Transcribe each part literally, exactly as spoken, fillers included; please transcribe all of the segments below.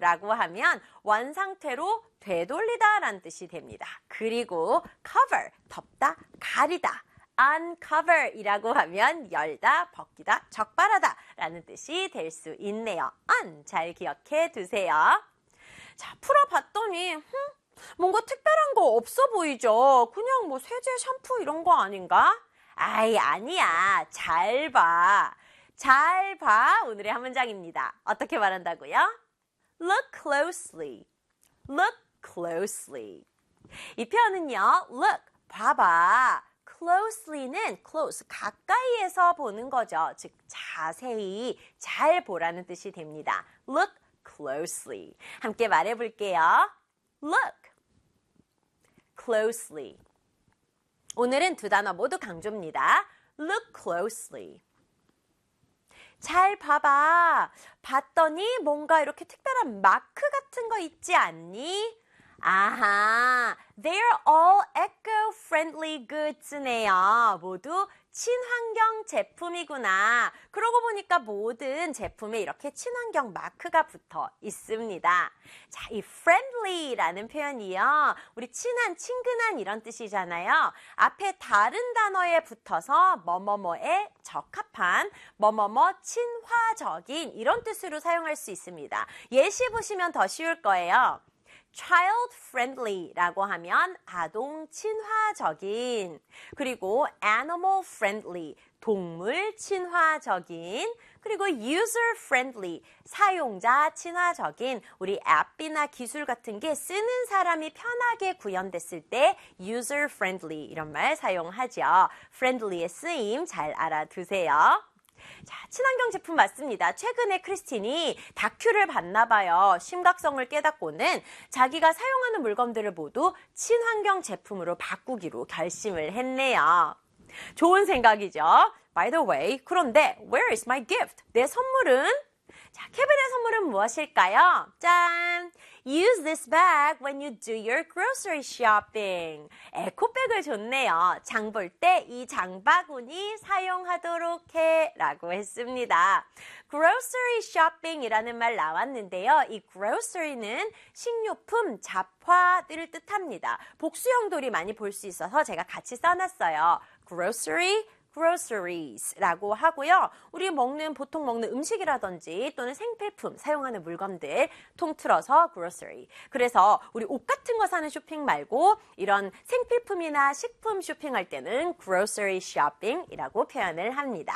to라고 하면 원상태로 되돌리다 라는 뜻이 됩니다. 그리고 cover, 덮다, 가리다. uncover 이라고 하면 열다, 벗기다, 적발하다 라는 뜻이 될 수 있네요. un, 잘 기억해 두세요. 자, 풀어봤더니 흠, 뭔가 특별한 거 없어 보이죠? 그냥 뭐 세제, 샴푸 이런 거 아닌가? 아이, 아니야. 잘 봐. 잘 봐. 오늘의 한 문장입니다. 어떻게 말한다고요? Look closely. Look closely. 이 표현은요. Look, 봐봐. closely는 close, 가까이에서 보는 거죠. 즉, 자세히 잘 보라는 뜻이 됩니다. Look closely. 함께 말해볼게요. Look closely. 오늘은 두 단어 모두 강조입니다. Look closely. 잘 봐봐. 봤더니 뭔가 이렇게 특별한 마크 같은 거 있지 않니? 아하, they're all eco-friendly goods네요. 모두 친환경 제품이구나. 그러고 보니까 모든 제품에 이렇게 친환경 마크가 붙어 있습니다. 자, 이 friendly라는 표현이요. 우리 친한, 친근한 이런 뜻이잖아요. 앞에 다른 단어에 붙어서 뭐뭐뭐에 적합한, 뭐뭐뭐 친화적인 이런 뜻으로 사용할 수 있습니다. 예시 보시면 더 쉬울 거예요. child friendly라고 하면 아동 친화적인, 그리고 animal friendly, 동물 친화적인, 그리고 user friendly, 사용자 친화적인, 우리 앱이나 기술 같은 게 쓰는 사람이 편하게 구현됐을 때 user friendly 이런 말 사용하죠. friendly의 쓰임 잘 알아두세요. 자, 친환경 제품 맞습니다. 최근에 크리스틴이 다큐를 봤나 봐요. 심각성을 깨닫고는 자기가 사용하는 물건들을 모두 친환경 제품으로 바꾸기로 결심을 했네요. 좋은 생각이죠. By the way, 그런데 where is my gift? 내 선물은? 자, 케빈의 선물은 무엇일까요? 짠! Use this bag when you do your grocery shopping. 에코백을 줬네요. 장 볼 때 이 장바구니 사용하도록 해 라고 했습니다. grocery shopping 이라는 말 나왔는데요. 이 grocery는 식료품, 잡화들을 뜻합니다. 복수형돌이 많이 볼 수 있어서 제가 같이 써놨어요. grocery, groceries.라고 하고요. 우리 먹는 보통 먹는 음식이라든지 또는 생필품 사용하는 물건들 통틀어서 grocery. 그래서 우리 옷 같은 거 사는 쇼핑 말고 이런 생필품이나 식품 쇼핑할 때는 grocery shopping이라고 표현을 합니다.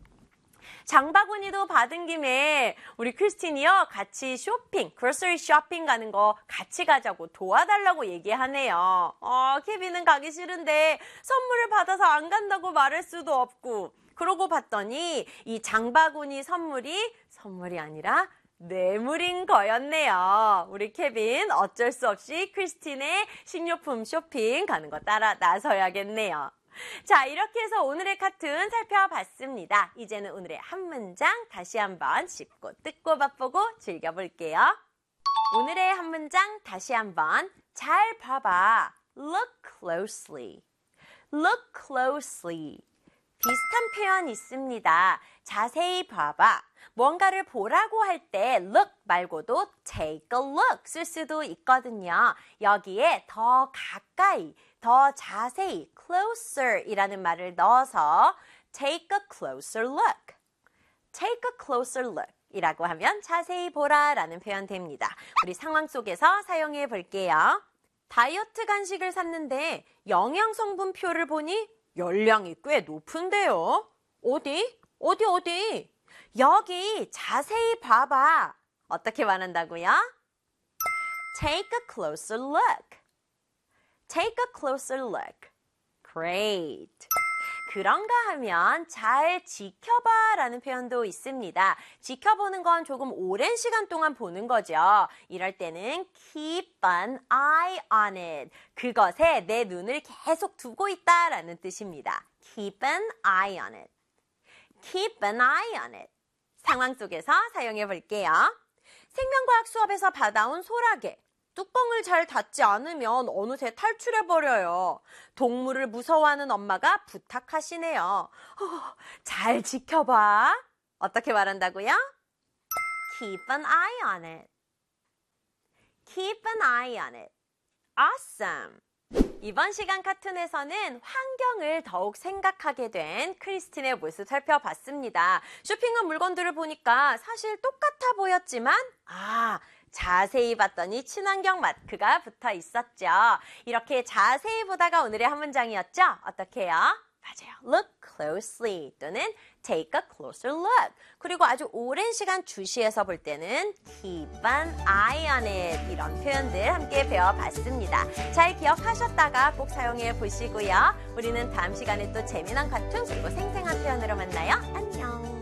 장바구니도 받은 김에 우리 크리스틴이요 같이 쇼핑, grocery shopping 가는 거 같이 가자고 도와달라고 얘기하네요. 어, 케빈은 가기 싫은데 선물을 받아서 안 간다고 말할 수도 없고, 그러고 봤더니 이 장바구니 선물이 선물이 아니라 뇌물인 거였네요. 우리 케빈 어쩔 수 없이 크리스틴의 식료품 쇼핑 가는 거 따라 나서야겠네요. 자, 이렇게 해서 오늘의 카툰 살펴봤습니다. 이제는 오늘의 한 문장 다시 한번 짚고 뜯고 맛보고 즐겨볼게요. 오늘의 한 문장 다시 한번 잘 봐봐. Look closely. Look closely. 비슷한 표현 있습니다. 자세히 봐봐. 뭔가를 보라고 할 때 look 말고도 take a look 쓸 수도 있거든요. 여기에 더 가까이, 더 자세히 closer 이라는 말을 넣어서 take a closer look. take a closer look 이라고 하면 자세히 보라 라는 표현 됩니다. 우리 상황 속에서 사용해 볼게요. 다이어트 간식을 샀는데 영양성분표를 보니 열량이 꽤 높은데요. 어디? 어디 어디? 여기 자세히 봐봐. 어떻게 말한다고요? Take a closer look. Take a closer look. Great. 그런가 하면 잘 지켜봐 라는 표현도 있습니다. 지켜보는 건 조금 오랜 시간 동안 보는 거죠. 이럴 때는 keep an eye on it. 그것에 내 눈을 계속 두고 있다 라는 뜻입니다. Keep an eye on it. Keep an eye on it. 상황 속에서 사용해 볼게요. 생명과학 수업에서 받아온 소라게. 뚜껑을 잘 닫지 않으면 어느새 탈출해버려요. 동물을 무서워하는 엄마가 부탁하시네요. 어, 잘 지켜봐. 어떻게 말한다고요? Keep an eye on it. keep an eye on it. Awesome! 이번 시간 카툰에서는 환경을 더욱 생각하게 된 크리스틴의 모습 살펴봤습니다. 쇼핑한 물건들을 보니까 사실 똑같아 보였지만 아, 자세히 봤더니 친환경 마크가 붙어 있었죠. 이렇게 자세히 보다가 오늘의 한 문장이었죠? 어떻게요? 맞아요. Look closely 또는 take a closer look. 그리고 아주 오랜 시간 주시해서 볼 때는 keep an eye on it. 이런 표현들 함께 배워봤습니다. 잘 기억하셨다가 꼭 사용해 보시고요. 우리는 다음 시간에 또 재미난 카툰 그리고 생생한 표현으로 만나요. 안녕.